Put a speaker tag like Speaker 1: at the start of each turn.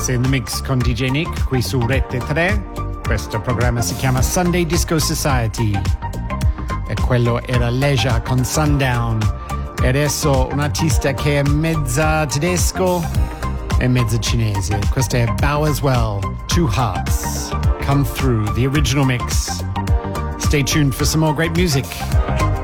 Speaker 1: Sei in the mix con DJ Nick qui su Rete 3. Questo programma si chiama Sunday Disco Society e quello era Leisure con Sundown. E adesso un artista che è mezza tedesco e mezza cinese. Questo è Bow as Well, Two Hearts. Come through the original mix. Stay tuned for some more great music.